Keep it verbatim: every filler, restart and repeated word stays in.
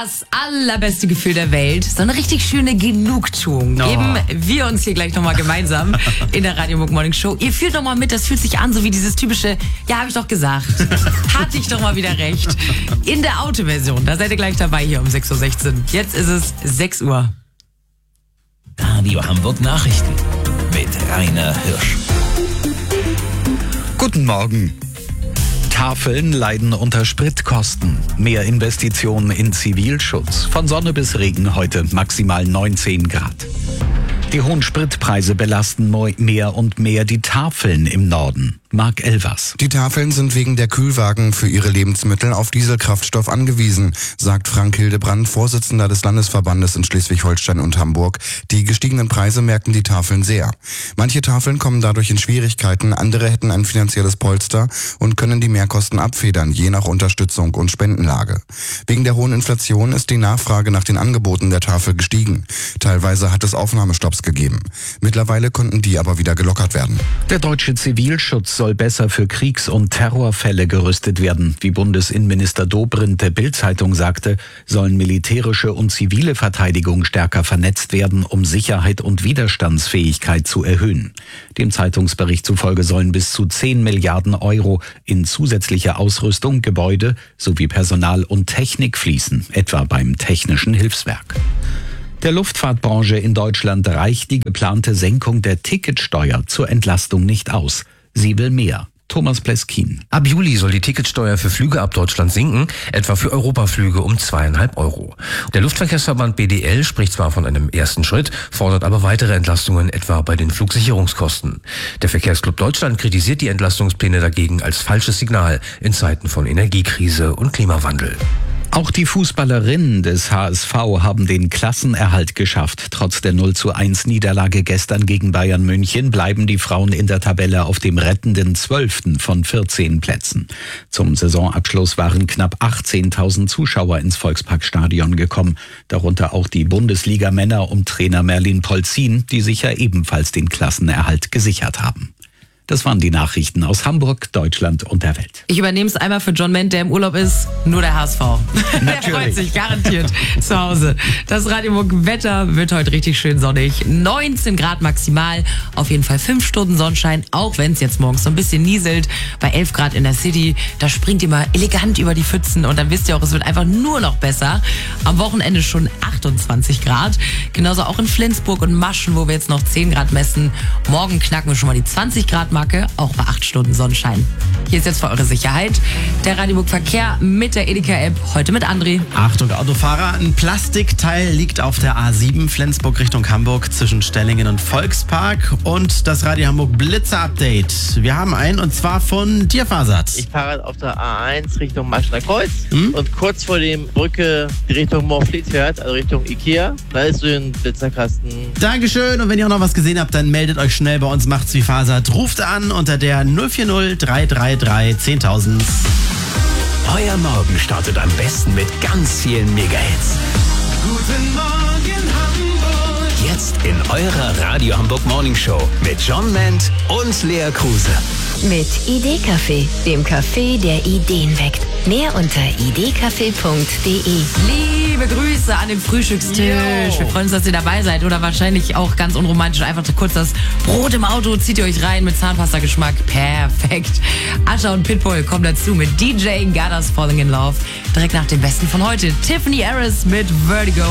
das allerbeste Gefühl der Welt. So eine richtig schöne Genugtuung. Oh. Geben wir uns hier gleich nochmal gemeinsam in der Radio Hamburg Morning Show. Ihr fühlt nochmal mit, das fühlt sich an, so wie dieses typische, ja, habe ich doch gesagt. Hatte ich doch mal wieder recht. In der Autoversion, da seid ihr gleich dabei hier um sechs Uhr sechzehn. Jetzt ist es sechs Uhr. Radio Hamburg Nachrichten mit Rainer Hirsch. Guten Morgen. Tafeln leiden unter Spritkosten. Mehr Investitionen in Zivilschutz. Von Sonne bis Regen heute maximal neunzehn Grad. Die hohen Spritpreise belasten mehr und mehr die Tafeln im Norden. Marc Elvers. Die Tafeln sind wegen der Kühlwagen für ihre Lebensmittel auf Dieselkraftstoff angewiesen, sagt Frank Hildebrand, Vorsitzender des Landesverbandes in Schleswig-Holstein und Hamburg. Die gestiegenen Preise merken die Tafeln sehr. Manche Tafeln kommen dadurch in Schwierigkeiten, andere hätten ein finanzielles Polster und können die Mehrkosten abfedern, je nach Unterstützung und Spendenlage. Wegen der hohen Inflation ist die Nachfrage nach den Angeboten der Tafel gestiegen. Teilweise hat es Aufnahmestopps gegeben. Mittlerweile konnten die aber wieder gelockert werden. Der deutsche Zivilschutz soll besser für Kriegs- und Terrorfälle gerüstet werden. Wie Bundesinnenminister Dobrindt der Bild-Zeitung sagte, sollen militärische und zivile Verteidigung stärker vernetzt werden, um Sicherheit und Widerstandsfähigkeit zu erhöhen. Dem Zeitungsbericht zufolge sollen bis zu zehn Milliarden Euro in zusätzliche Ausrüstung, Gebäude sowie Personal und Technik fließen, etwa beim Technischen Hilfswerk. Der Luftfahrtbranche in Deutschland reicht die geplante Senkung der Ticketsteuer zur Entlastung nicht aus. Sie will mehr. Thomas Pleskin. Ab Juli soll die Ticketsteuer für Flüge ab Deutschland sinken, etwa für Europaflüge um zweieinhalb Euro. Der Luftverkehrsverband B D L spricht zwar von einem ersten Schritt, fordert aber weitere Entlastungen, etwa bei den Flugsicherungskosten. Der Verkehrsclub Deutschland kritisiert die Entlastungspläne dagegen als falsches Signal in Zeiten von Energiekrise und Klimawandel. Auch die Fußballerinnen des H S V haben den Klassenerhalt geschafft. Trotz der null zu eins Niederlage gestern gegen Bayern München bleiben die Frauen in der Tabelle auf dem rettenden zwölften von vierzehn Plätzen. Zum Saisonabschluss waren knapp achtzehntausend Zuschauer ins Volksparkstadion gekommen. Darunter auch die Bundesliga-Männer um Trainer Merlin Polzin, die sich ja ebenfalls den Klassenerhalt gesichert haben. Das waren die Nachrichten aus Hamburg, Deutschland und der Welt. Ich übernehme es einmal für John Ment, der im Urlaub ist. Nur der H S V. Der freut sich garantiert zu Hause. Das Radio Hamburg Wetter wird heute richtig schön sonnig. neunzehn Grad maximal. Auf jeden Fall fünf Stunden Sonnenschein, auch wenn es jetzt morgens so ein bisschen nieselt. Bei elf Grad in der City, da springt ihr mal elegant über die Pfützen und dann wisst ihr auch, es wird einfach nur noch besser. Am Wochenende schon achtundzwanzig Grad. Genauso auch in Flensburg und Maschen, wo wir jetzt noch zehn Grad messen. Morgen knacken wir schon mal die zwanzig Grad Marke, auch bei acht Stunden Sonnenschein. Hier ist jetzt für eure Sicherheit der Radio Hamburg Verkehr mit der Edeka-App, heute mit André. Achtung Autofahrer, ein Plastikteil liegt auf der A sieben Flensburg Richtung Hamburg zwischen Stellingen und Volkspark und das Radio Hamburg Blitzer-Update. Wir haben einen und zwar von dir, Fasat. Ich fahre auf der A eins Richtung Maschner Kreuz hm? und kurz vor dem Brücke Richtung Moorfleet fährt, also Richtung Ikea, da ist so ein Blitzerkasten. Dankeschön und wenn ihr auch noch was gesehen habt, dann meldet euch schnell bei uns, macht's wie Fasat. Ruft an unter der null vier null drei drei drei zehntausend. Euer Morgen startet am besten mit ganz vielen Mega-Hits. Guten Morgen Hamburg. Jetzt in eurer Radio Hamburg Morning Show mit John Ment und Lea Kruse. Mit Idee-Café, dem Café, der Ideen weckt. Mehr unter idee-café punkt de. Liebe Grüße an den Frühstückstisch. Yo. Wir freuen uns, dass ihr dabei seid. Oder wahrscheinlich auch ganz unromantisch einfach kurz das Brot im Auto. Zieht ihr euch rein mit Zahnpasta-Geschmack. Perfekt. Ascha und Pitbull kommen dazu mit D J Gada's Falling in Love. Direkt nach dem Besten von heute. Tiffany Harris mit Vertigo.